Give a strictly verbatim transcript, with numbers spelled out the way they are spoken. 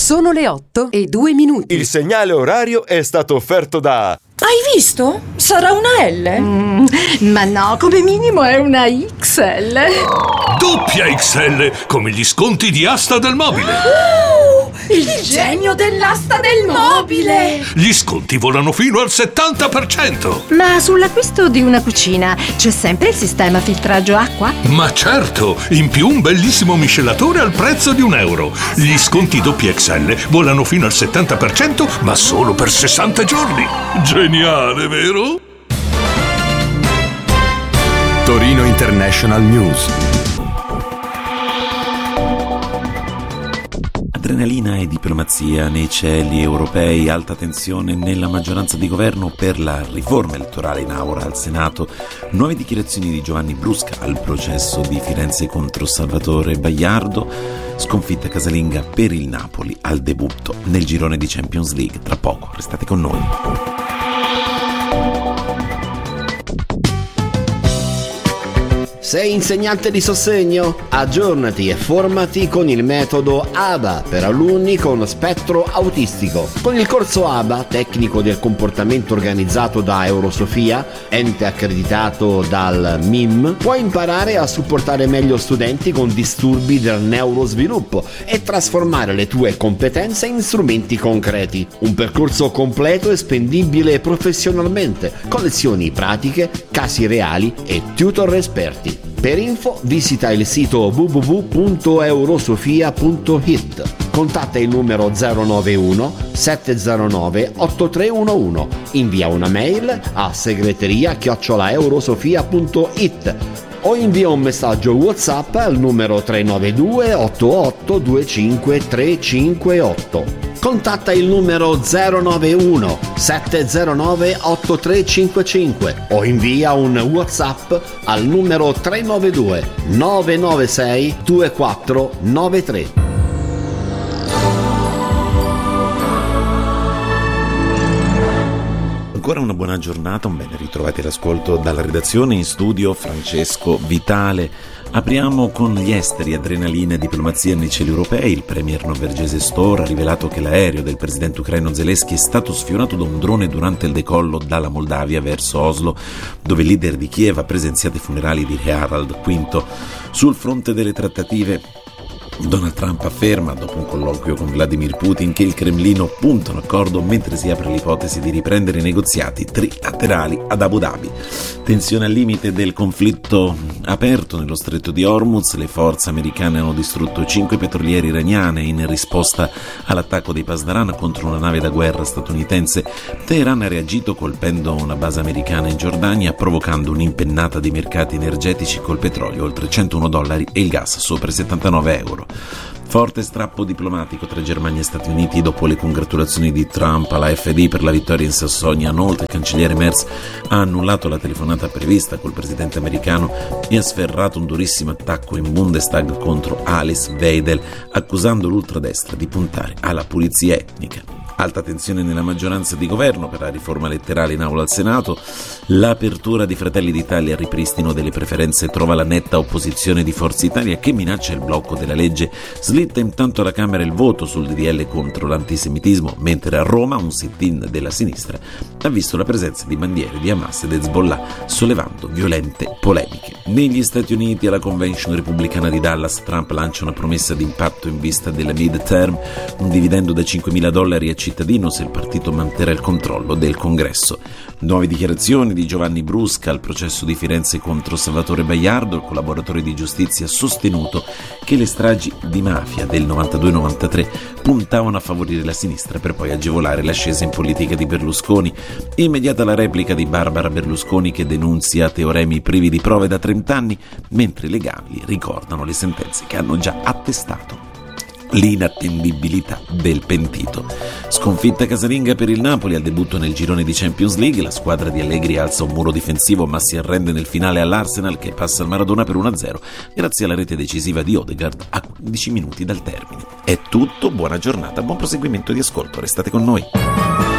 Sono le otto e due minuti. Il segnale orario è stato offerto da... Hai visto? Sarà una L? Mm, ma no, come minimo è una X L. Doppia X L, come gli sconti di Asta del Mobile. Uh, il genio dell'asta del mobile. Gli sconti volano fino al settanta per cento. Ma sull'acquisto di una cucina c'è sempre il sistema filtraggio acqua? Ma certo, in più un bellissimo miscelatore al prezzo di un euro. Gli sconti doppia X L volano fino al settanta per cento, ma solo per sessanta giorni. Geniale, vero? Torino International News. Adrenalina e diplomazia nei cieli europei, alta tensione nella maggioranza di governo per la riforma elettorale in aula al Senato, nuove dichiarazioni di Giovanni Brusca al processo di Firenze contro Salvatore Baiardo, sconfitta casalinga per il Napoli al debutto nel girone di Champions League. Tra poco, restate con noi. Sei insegnante di sostegno? Aggiornati e formati con il metodo A B A per alunni con spettro autistico. Con il corso A B A, tecnico del comportamento organizzato da Eurosofia, ente accreditato dal M I M, puoi imparare a supportare meglio studenti con disturbi del neurosviluppo e trasformare le tue competenze in strumenti concreti. Un percorso completo e spendibile professionalmente, con lezioni pratiche, casi reali e tutor esperti. Per info visita il sito w w w punto eurosofia punto i t. Contatta il numero zero nove uno sette zero nove otto tre uno uno. Invia una mail a segreteria chiocciola eurosofia punto i t o invia un messaggio WhatsApp al numero tre nove due otto otto due cinque tre cinque otto. Contatta il numero zero nove uno sette zero nove otto tre cinque cinque o invia un WhatsApp al numero tre nove due nove nove sei due quattro nove tre. Ancora una buona giornata, un ben ritrovati all'ascolto dalla redazione. In studio Francesco Vitale. Apriamo con gli esteri, adrenalina e diplomazia nei cieli europei. Il premier norvegese Støre ha rivelato che l'aereo del presidente ucraino Zelensky è stato sfiorato da un drone durante il decollo dalla Moldavia verso Oslo, dove il leader di Kiev ha presenziato i funerali di Re Harald quinto. Sul fronte delle trattative, Donald Trump afferma, dopo un colloquio con Vladimir Putin, che il Cremlino punta un accordo mentre si apre l'ipotesi di riprendere i negoziati trilaterali ad Abu Dhabi. Tensione al limite del conflitto aperto nello stretto di Hormuz. Le forze americane hanno distrutto cinque petroliere iraniane in risposta all'attacco dei Pasdaran contro una nave da guerra statunitense. Teheran ha reagito colpendo una base americana in Giordania, provocando un'impennata dei mercati energetici col petrolio oltre centouno dollari e il gas sopra i settantanove euro. Forte strappo diplomatico tra Germania e Stati Uniti dopo le congratulazioni di Trump alla F D per la vittoria in Sassonia. Inoltre il cancelliere Merz ha annullato la telefonata prevista col presidente americano e ha sferrato un durissimo attacco in Bundestag contro Alice Weidel, accusando l'ultradestra di puntare alla pulizia etnica. Alta tensione nella maggioranza di governo per la riforma elettorale in aula al Senato. L'apertura di Fratelli d'Italia al ripristino delle preferenze trova la netta opposizione di Forza Italia, che minaccia il blocco della legge. Slitta intanto alla Camera il voto sul D D L contro l'antisemitismo, mentre a Roma un sit-in della sinistra ha visto la presenza di bandiere di Hamas ed Hezbollah, sollevando violente polemiche. Negli Stati Uniti, alla convention repubblicana di Dallas, Trump lancia una promessa di impatto in vista della mid-term, un dividendo da cinquemila dollari a cittadino se il partito manterrà il controllo del Congresso. Nuove dichiarazioni di Giovanni Brusca al processo di Firenze contro Salvatore Baiardo. Il collaboratore di giustizia ha sostenuto che le stragi di mafia del novantadue novantatré puntavano a favorire la sinistra per poi agevolare l'ascesa in politica di Berlusconi. Immediata la replica di Barbara Berlusconi, che denunzia teoremi privi di prove da trenta anni, mentre i legali ricordano le sentenze che hanno già attestato l'inattendibilità del pentito. Sconfitta casalinga per il Napoli al debutto nel girone di Champions League. La squadra di Allegri alza un muro difensivo ma si arrende nel finale all'Arsenal, che passa al Maradona per uno a zero grazie alla rete decisiva di Odegaard a quindici minuti dal termine. È tutto, buona giornata, buon proseguimento di ascolto, restate con noi.